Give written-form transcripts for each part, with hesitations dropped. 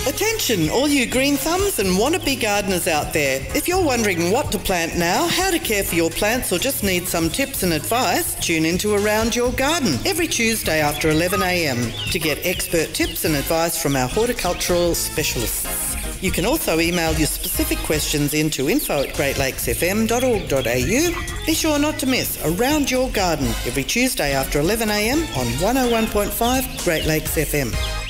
Attention, all you green thumbs and wannabe gardeners out there. If you're wondering what to plant now, how to care for your plants, or just need some tips and advice, tune into Around Your Garden every Tuesday after 11 a.m. to get expert tips and advice from our horticultural specialists. You can also email your specific questions into info@greatlakesfm.org.au. Be sure not to miss Around Your Garden every Tuesday after 11 a.m. on 101.5 Great Lakes FM.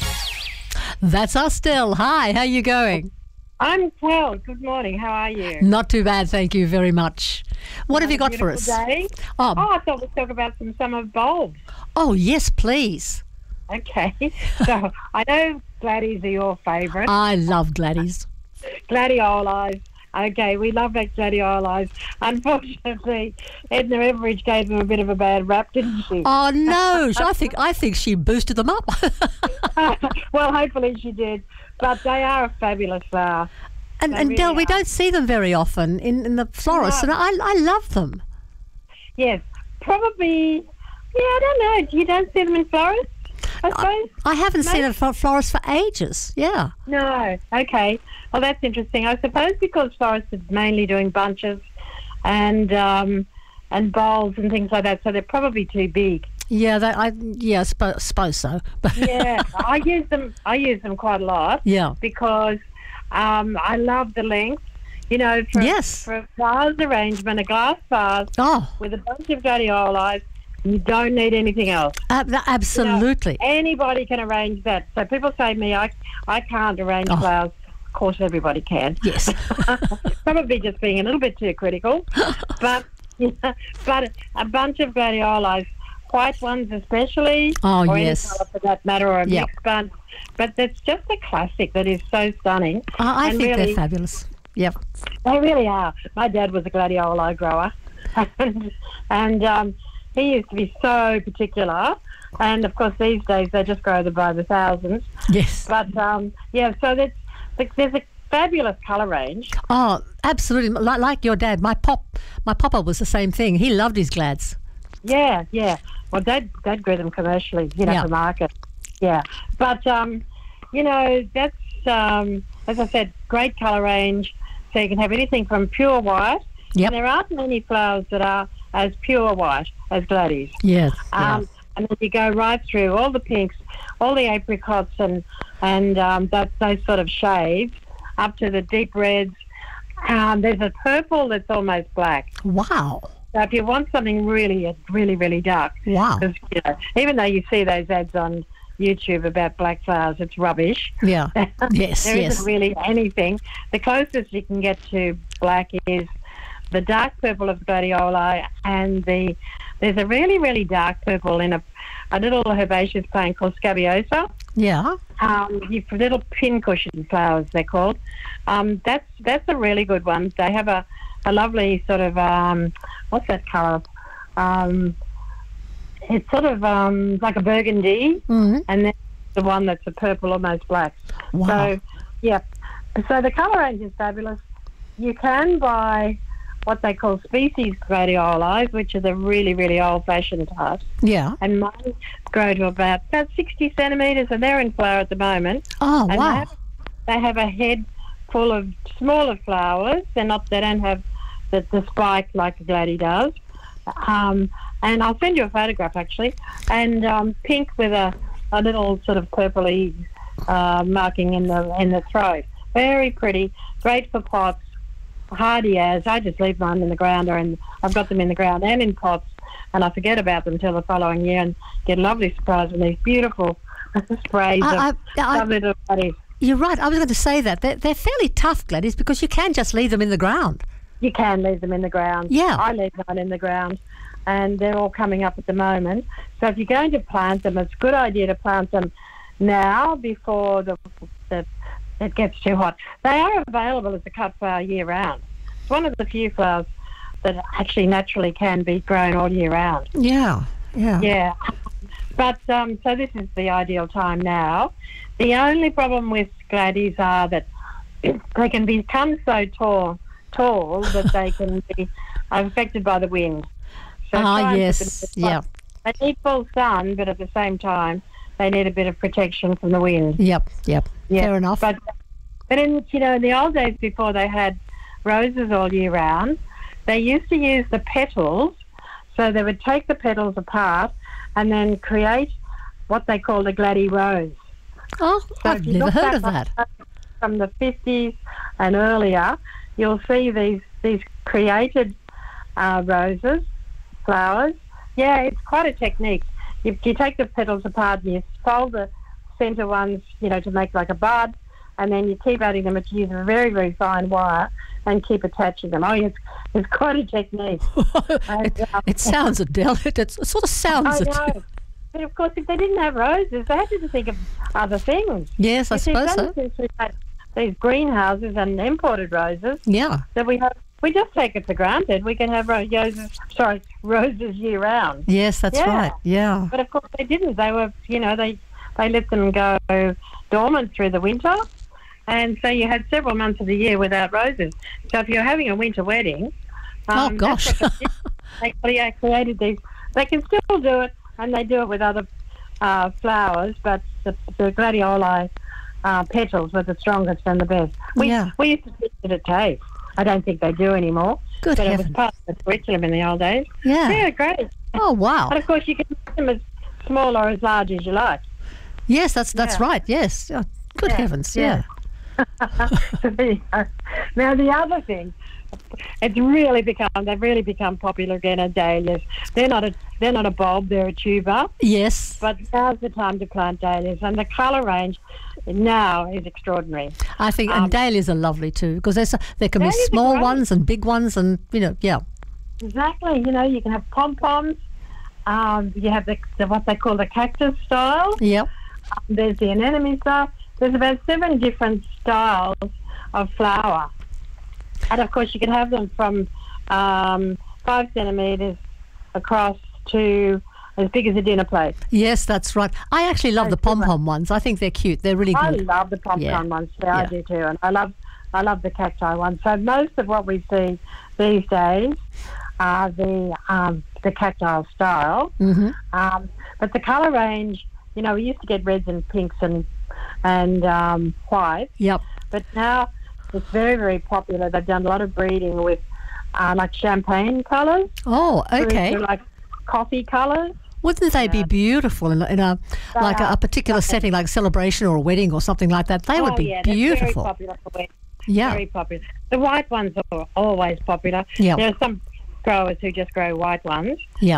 That's us, Del. Hi, how are you going? I'm well. Good morning. How are you? Not too bad, thank you very much. What have you got for us? Day? I thought we'd talk about some summer bulbs. Oh, yes, please. Okay. So I know Gladdies are your favourite. I love Gladdies. Gladiolis. Okay, we love that Gladiolis. Unfortunately, Edna Everidge gave them a bit of a bad rap, didn't she? Oh, no. I think she boosted them up. Well, hopefully she did. But they are a fabulous flower. And Del, we don't see them very often in the florists, and I love them. Yes, probably. Yeah, I don't know. You don't see them in florists, I suppose? I haven't seen a florist for ages. Yeah. No. Okay. Well, that's interesting. I suppose because florists are mainly doing bunches and bowls and things like that, so they're probably too big. Yeah, I suppose so. Yeah, I use them quite a lot. Yeah. Because I love the length. You know, for a vase arrangement, a glass vase with a bunch of gladiolis, you don't need anything else. Absolutely. You know, anybody can arrange that. So people say to me, I can't arrange flowers. Of course, everybody can. Yes. Probably just being a little bit too critical. But a bunch of gladiolis, white ones especially, or any colour for that matter, or a mixed bunch. But that's just a classic that is so stunning. I think they're fabulous. Yep. They really are. My dad was a gladioli grower, and he used to be so particular. And, of course, these days they just grow them by the thousands. Yes. But, so there's a fabulous colour range. Oh, absolutely. Like your dad. My papa was the same thing. He loved his glads. Yeah. Well, Dad grew them commercially, for market. Yeah. But, that's, as I said, great colour range. So you can have anything from pure white. Yep. And there aren't many flowers that are as pure white as Gladdies. Yes. And then you go right through all the pinks, all the apricots and those sort of shades up to the deep reds. There's a purple that's almost black. Wow. So if you want something really, really, really dark. Wow. Because, even though you see those ads on YouTube about black flowers, it's rubbish. Yeah. Yes. There isn't really anything. The closest you can get to black is the dark purple of gladioli, and there's a really, really dark purple in a little herbaceous plant called scabiosa. Yeah. Little pincushion flowers, they're called. That's a really good one. They have a lovely sort of what's that colour? It's sort of like a burgundy, and then the one that's a purple, almost black. Wow. So, yeah. So the colour range is fabulous. You can buy what they call species gladiolis, which are the really, really old-fashioned types. Yeah. And mine grow to about 60 centimetres, and they're in flower at the moment. Oh, and wow. They have a head full of smaller flowers. They don't have the spike like the Gladdie does. And I'll send you a photograph, actually. And pink with a little sort of purpley marking in the throat. Very pretty. Great for pots. Hardy as. I just leave mine in the ground, and I've got them in the ground and in pots, and I forget about them until the following year and get a lovely surprise with these beautiful sprays of lovely little Gladdies. You're right. I was going to say that. They're fairly tough Gladdies because you can just leave them in the ground. You can leave them in the ground. Yeah. I leave mine in the ground, and they're all coming up at the moment. So if you're going to plant them, it's a good idea to plant them now before it gets too hot. They are available as a cut flower year-round. It's one of the few flowers that actually naturally can be grown all year round. Yeah. But so this is the ideal time now. The only problem with Gladdies are that they can become so tall that they can be affected by the wind. So yes, yeah. They need full sun, but at the same time, they need a bit of protection from the wind. Yep. Yeah. Fair enough. But in the old days before they had roses all year round, they used to use the petals. So they would take the petals apart and then create what they called a gladdy rose. Oh, So I've if you never look heard of back that. from the 50s and earlier, you'll see these created roses, flowers. Yeah, it's quite a technique. You take the petals apart and you fold the centre ones, to make like a bud, and then you keep adding them, but you use a very, very fine wire and keep attaching them. Oh, it's quite a technique. It sounds delicate. It sort of sounds. I know. But of course, if they didn't have roses, they had to think of other things. Yes, I suppose so. Since we've had these greenhouses and imported roses, Yeah. that we just take it for granted. We can have roses year round. Yes, that's Yeah. right. Yeah. But of course they didn't. They were, they let them go dormant through the winter. And so you had several months of the year without roses. So if you're having a winter wedding... Oh, gosh. that's what they created these. They can still do it, and they do it with other flowers, but the gladioli petals were the strongest and the best. We used to teach it at TAFE. I don't think they do anymore. Good but heavens. it was part of the curriculum in the old days. Yeah. Yeah, great. Oh, wow. And of course, you can make them as small or as large as you like. Yes, that's Yeah. right. Yes. Oh, good Yeah, heavens. yeah. There you go. Now the other thing, they've really become popular again are dahlias. They're not a bulb, they're a tuber. Yes. But now's the time to plant dahlias, and the colour range now is extraordinary. I think, and dahlias are lovely too, because there can be Dahlias are small great. ones and big ones, and yeah. Exactly. You can have pom-poms. You have the what they call the cactus style. Yep. There's the anemone style. There's about 7 different styles of flower. And, of course, you can have them from 5 centimetres across to as big as a dinner plate. Yes, that's right. I actually love the pom-pom ones. I think they're cute. They're really I good. love the pom-pom ones. Yeah, I Yeah. do too. And I love the cacti ones. So most of what we see these days are the cacti style. Mm-hmm. But the colour range, we used to get reds and pinks and whites. Yep. But now it's very, very popular. They've done a lot of breeding with like champagne colours. Oh, okay. through to, like coffee colours. Wouldn't they be beautiful in a particular setting, like a celebration or a wedding or something like that? They would be they're beautiful. very popular for weddings. Yeah. Very popular. The white ones are always popular. Yeah. There are some growers who just grow white ones. Yeah.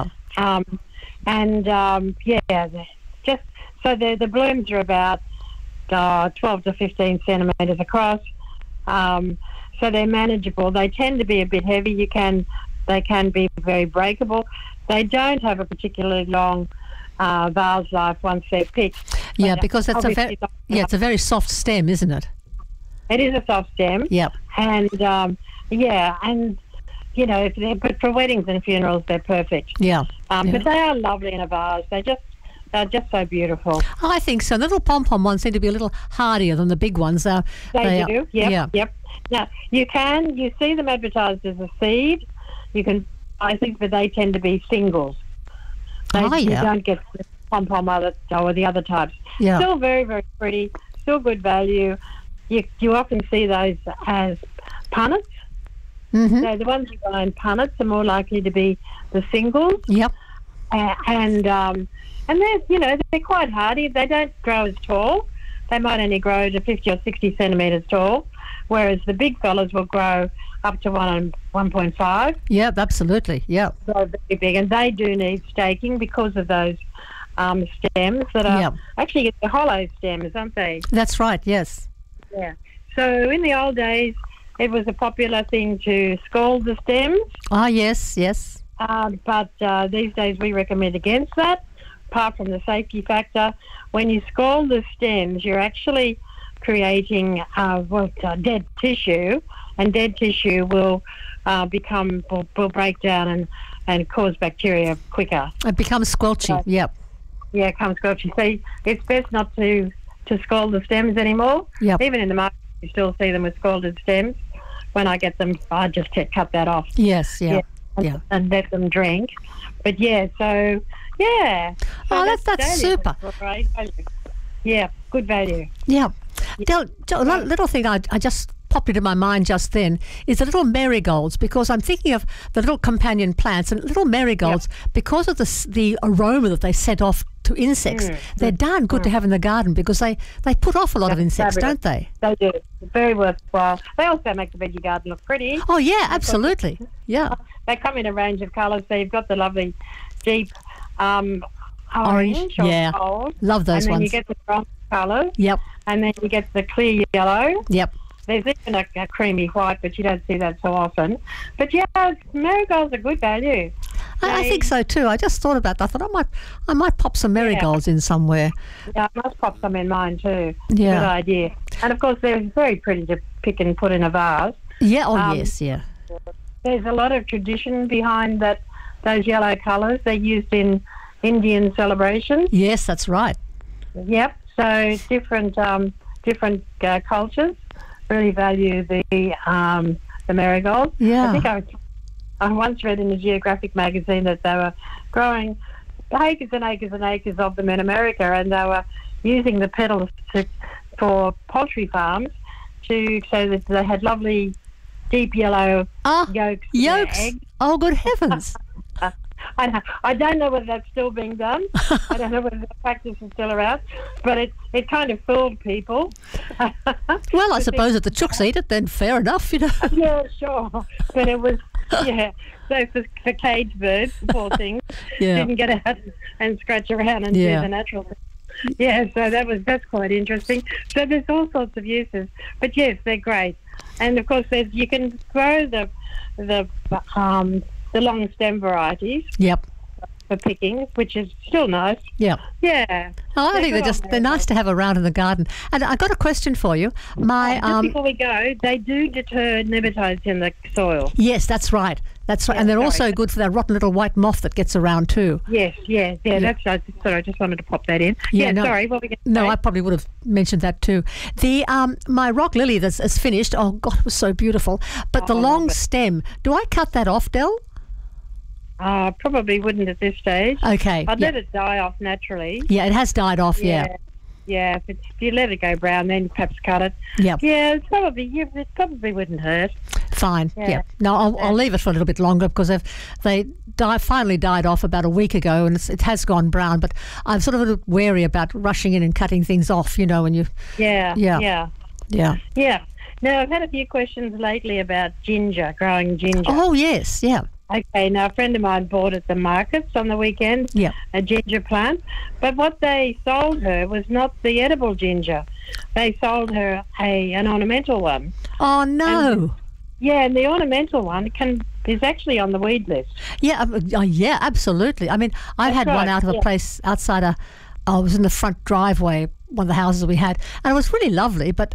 Just so the blooms are about 12 to 15 centimetres across. So they're manageable. They tend to be a bit heavy. They can be very breakable. They don't have a particularly long vase life once they're picked. Yeah, But because it's obviously it's a very soft stem, isn't it? it is a soft stem. Yep. And but for weddings and funerals, they're perfect. Yeah. But they are lovely in a vase. They're just so beautiful. I think so. The little pom-pom ones seem to be a little hardier than the big ones. They do. Yeah. Yep. Now you see them advertised as a seed. I think that they tend to be singles. You don't get the pom-pom or the other types. Yeah. Still very, very pretty. Still good value. You often see those as punnets. Mm-hmm. So the ones you buy in punnets are more likely to be the singles. Yep. And they're quite hardy. They don't grow as tall. They might only grow to 50 or 60 centimetres tall, whereas the big fellas will grow up to 1.5. Yep, absolutely. Yep. So very big, and they do need staking because of those stems that are actually the hollow stems, aren't they? That's right. Yes. Yeah. So in the old days, it was a popular thing to scald the stems. Ah, yes. But these days we recommend against that, apart from the safety factor. When you scald the stems, you're actually creating dead tissue, and dead tissue will break down and cause bacteria quicker. It becomes squelchy. Yep. Yeah, it comes squelchy. So it's best not to scald the stems anymore. Yep. Even in the market, you still see them with scalded stems. When I get them, I just cut that off. Yes. Yeah. And let them drink. But so Yeah. Oh, that's Australia. super. Great value. Yeah, good value. Yeah. Del, a little thing I just popped into my mind just then is the little marigolds, because I'm thinking of the little companion plants and little marigolds, because of the aroma that they set off to insects. They're darn good to have in the garden because they put off a lot of insects, don't they? They do. Very worthwhile. They also make the veggie garden look pretty. Oh, yeah, absolutely. Yeah. They come in a range of colours. So you've got the lovely deep Orange, or yeah. gold. Love those and then ones. you get the bronze colours. Yep. And then you get the clear yellow. Yep. There's even a creamy white, but you don't see that so often. But yeah, marigolds are good value. I think so too. I just thought about that. I thought I might pop some marigolds in somewhere. Yeah, I must pop some in mine too. Yeah. Good idea. And of course, they're very pretty to pick and put in a vase. Yeah. Oh, yes. Yeah. There's a lot of tradition behind that. Those yellow colours, they're used in Indian celebrations. Yes, that's right. Yep. So different cultures really value the marigold. Yeah. I think I once read in a Geographic magazine that they were growing acres and acres and acres of them in America, and they were using the petals for poultry farms so that they had lovely deep yellow yolks. Yolks. Oh, good heavens. I don't know whether that's still being done. I don't know whether the practice is still around, but it kind of fooled people. Well, I suppose if the chooks eat it, then fair enough, you know. Yeah, sure. But it was, yeah. So for cage birds, poor things, didn't get out and scratch around and do the natural thing. Yeah, so that's quite interesting. So there's all sorts of uses, but yes, they're great. And of course, you can grow the long stem varieties. Yep. For picking, which is still nice. Yep. Yeah. Oh, I think they're nice to have around in the garden. And I got a question for you. Just before we go, they do deter nematodes in the soil. Yes, that's right. That's right. Yeah, and they're also good for that rotten little white moth that gets around too. Yes, yeah. That's sorry, I just wanted to pop that in. Sorry, what were we going to say? No, I probably would have mentioned that too. The my rock lily that's finished, oh God, it was so beautiful. But the long stem, do I cut that off, Del? Probably wouldn't at this stage. Okay. I'd let it die off naturally. Yeah, it has died off, yeah. Yeah, if you let it go brown, then perhaps cut it. Yep. Yeah, it probably wouldn't hurt. Fine, yeah. No, I'll leave it for a little bit longer because they finally died off about a week ago and it has gone brown, but I'm sort of a little wary about rushing in and cutting things off, you know, when you... Yeah. Yeah. Now, I've had a few questions lately about growing ginger. Oh, yes, yeah. Okay, now a friend of mine bought at the markets on the weekend a ginger plant, but what they sold her was not the edible ginger. They sold her an ornamental one. Oh, no. And the ornamental one is actually on the weed list. Yeah, yeah, absolutely. I mean, I had one out of a place outside it was in the front driveway, one of the houses we had, and it was really lovely, but...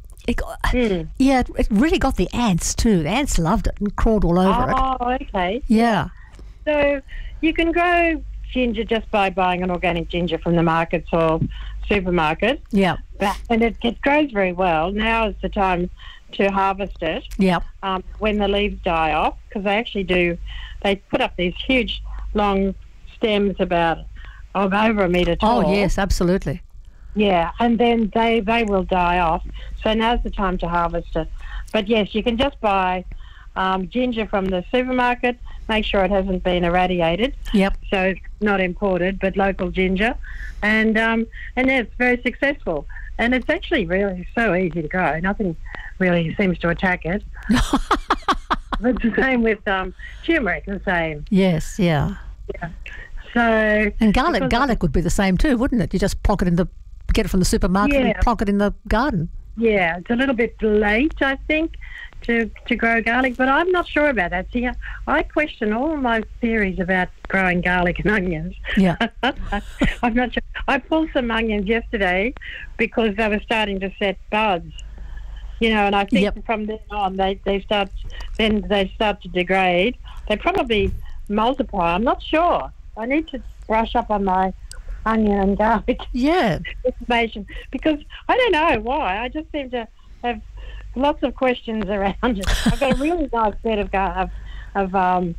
it really got the ants too. The ants loved it and crawled all over it. Oh, okay. Yeah. So you can grow ginger just by buying an organic ginger from the markets or supermarket. Yeah. And it grows very well. Now is the time to harvest it. Yeah. When the leaves die off, because they put up these huge long stems of over a metre tall. Oh, yes, absolutely. Yeah, and then they will die off. So now's the time to harvest it. But yes, you can just buy ginger from the supermarket. Make sure it hasn't been irradiated. Yep. So it's not imported, but local ginger, and it's very successful. And it's actually really so easy to grow. Nothing really seems to attack it. It's the same with turmeric. The same. Yes. Yeah. Yeah. So and garlic would be the same too, wouldn't it? You just plonk it get it from the supermarket and plonk it in the garden. Yeah, it's a little bit late, I think, to grow garlic, but I'm not sure about that. See, I question all of my theories about growing garlic and onions. Yeah. I'm not sure. I pulled some onions yesterday because they were starting to set buds, you know, and I think from then on they start to degrade. They probably multiply. I'm not sure. I need to brush up on my onion and garlic information because I don't know why. I just seem to have lots of questions around it. I've got a really nice bed of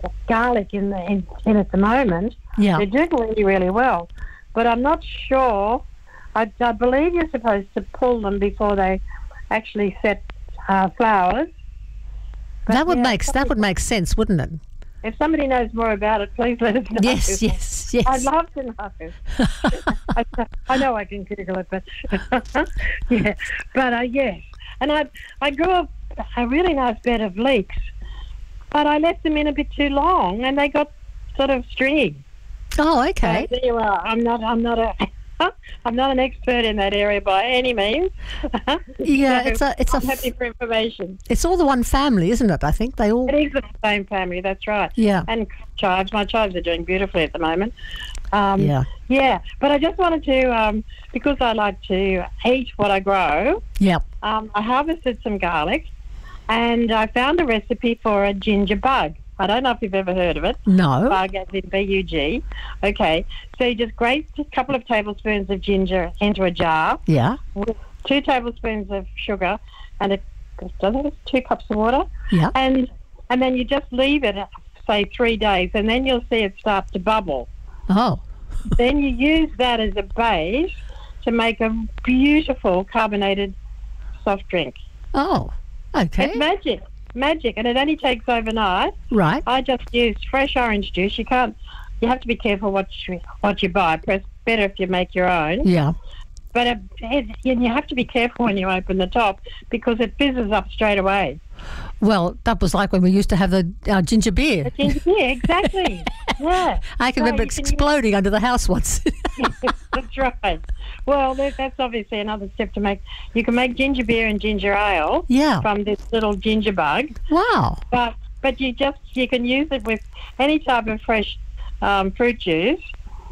garlic in at the moment. Yeah. They're doing really, really well. But I'm not sure. I believe you're supposed to pull them before they actually set flowers. But That would make sense, wouldn't it? if somebody knows more about it, please let us know. Yes, yes, yes. I'd love to know. I know I can Google it, but yeah. But yes. And I grew up a really nice bed of leeks, but I left them in a bit too long, and they got sort of stringy. Oh, okay. So there you are. I'm not an expert in that area by any means. Yeah, So it's I'm happy for information. it's all the one family, isn't it? I think they all. It is the same family. That's right. Yeah. And chives. My chives are doing beautifully at the moment. Yeah. Yeah, but I just wanted to, because I like to eat what I grow, Yep. I harvested some garlic, and I found a recipe for a ginger bug. I don't know if you've ever heard of it. No. Bug as in B-U-G. Okay, so you just grate a couple of tablespoons of ginger into a jar Yeah. with 2 tablespoons of sugar and 2 cups of water. Yeah. And then you just leave it, say, 3 days, and then you'll see it start to bubble. Oh. Then you use that as a base to make a beautiful carbonated soft drink. Oh. Okay. It's magic, and it only takes overnight. Right. I just use fresh orange juice. You have to be careful what you buy. It's better if you make your own. Yeah. But you have to be careful when you open the top because it fizzes up straight away. Well, that was like when we used to have the ginger beer. The ginger beer, exactly. Yeah. I can remember it exploding under the house once. That's right. Well, that's obviously another step to make. You can make ginger beer and ginger ale Yeah. from this little ginger bug, Wow. but you can use it with any type of fresh fruit juice,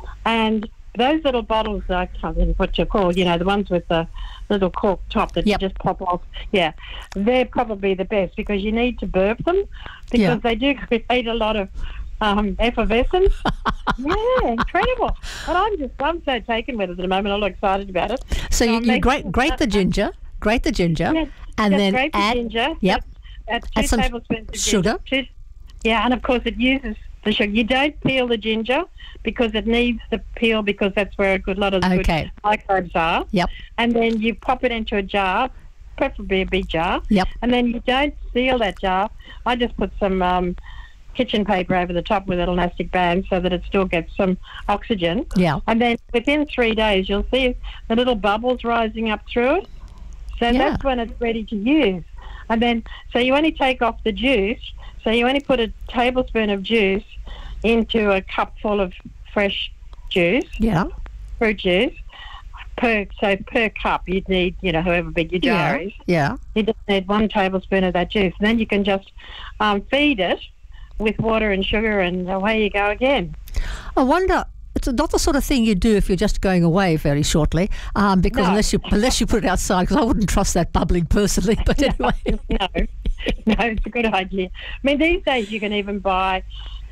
and those little bottles, I can't remember what you're called, the ones with the little cork top that Yep. you just pop off. Yeah, they're probably the best because you need to burp them because Yeah. they do create a lot of effervescence. Yeah, incredible. But I'm so taken with it at the moment. I'm all excited about it. So you make- grate the ginger, Yeah, and just then grate the add. ginger. Yep. Add 2 Add some tablespoons of sugar. ginger. Yeah, and of course it uses the sugar. You don't peel the ginger because it needs the peel because that's where a lot of the Okay. good microbes are. Yep. And then you pop it into a jar, preferably a big jar. Yep. And then you don't seal that jar. I just put some kitchen paper over the top with an elastic band so that it still gets some oxygen. Yeah. And then within 3 days, you'll see the little bubbles rising up through it. So Yeah. that's when it's ready to use. And then, so you only take off the juice. So you only put a tablespoon of juice into a cup full of fresh juice, Yeah. fruit juice. Per cup, you'd need, however big your jar is. Yeah. You just need 1 tablespoon of that juice. And then you can just feed it with water and sugar, and away you go again. I wonder. It's not the sort of thing you do if you're just going away very shortly, because No. unless you put it outside, because I wouldn't trust that bubbling personally. But anyway, No, it's a good idea. I mean, these days you can even buy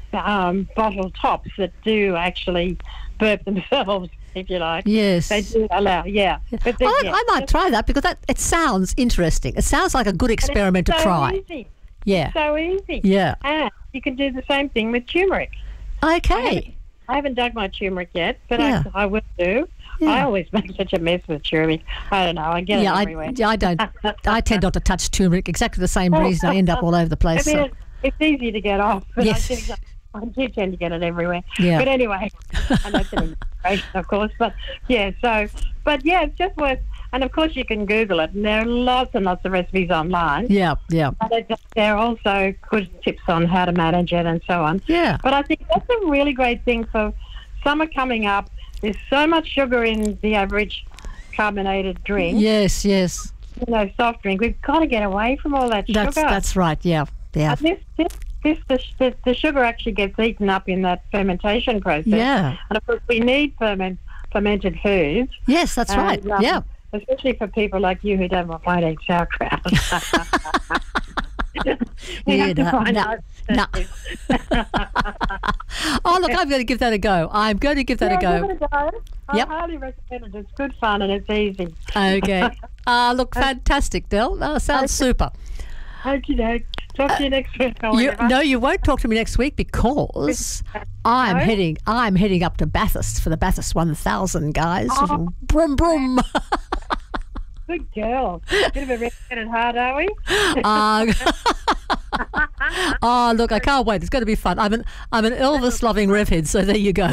bottle tops that do actually burp themselves, if you like. yes. They do allow, yeah. But I might try that because it sounds interesting. It sounds like a good experiment to try. Easy. Yeah. So easy. Yeah. And you can do the same thing with turmeric. Okay. I haven't dug my turmeric yet, but Yeah. I will do. Yeah. I always make such a mess with turmeric. I don't know. I get it everywhere. I don't. I tend not to touch turmeric. Exactly the same reason. I end up all over the I place. mean, So. it's easy to get off, but Yes. I do tend to get it everywhere. Yeah. But anyway, and that's an inspiration, of course. But yeah, it's just worth. And of course, you can Google it, and there are lots and lots of recipes online. Yeah. Yeah. And there are also good tips on how to manage it and so on. Yeah. But I think that's a really great thing for summer coming up. There's so much sugar in the average carbonated drink. Yes. Yes. Soft drink. We've got to get away from all that sugar. That's right. Yeah. Yeah. And the sugar actually gets eaten up in that fermentation process. Yeah. And of course, we need fermented foods. Yes. That's right. And, Yeah. Especially for people like you who don't want to eat sauerkraut. We have to find out. Oh, look, I'm going to give that a go. I'm going to give that a go. Give it a go. Yep. I highly recommend it. It's good fun and it's easy. Okay. Look, fantastic, Del. Sounds super. Okey-doke. Talk to you next week. Or whatever. No, you won't talk to me next week because I'm heading up to Bathurst for the Bathurst 1000, guys. Oh. Brum brum. Good girl. Bit of a red-headed heart, are we? Oh, look, I can't wait. It's going to be fun. I'm an Elvis-loving revhead, so there you go.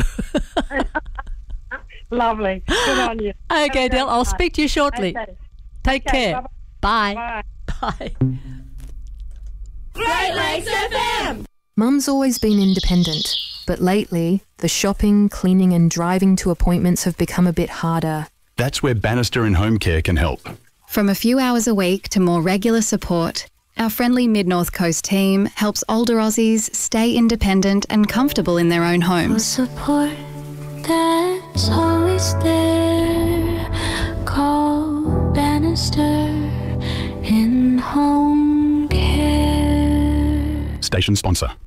Lovely. Good on you. Okay, Del, I'll speak to you shortly. Okay. Take care. Bye-bye. Bye. Bye. Bye. Great Lakes FM! Mum's always been independent, but lately, the shopping, cleaning and driving to appointments have become a bit harder. That's where Bannister and Home Care can help. From a few hours a week to more regular support, our friendly Mid-North Coast team helps older Aussies stay independent and comfortable in their own homes. Support that's always there. Call Bannister in Home Care. Station sponsor.